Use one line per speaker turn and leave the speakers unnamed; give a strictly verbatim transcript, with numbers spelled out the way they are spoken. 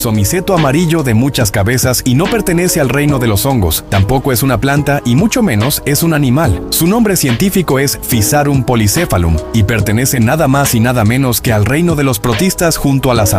Somiceto amarillo de muchas cabezas y no pertenece al reino de los hongos. Tampoco es una planta y mucho menos es un animal. Su nombre científico es Physarum polycephalum y pertenece nada más y nada menos que al reino de los protistas junto a las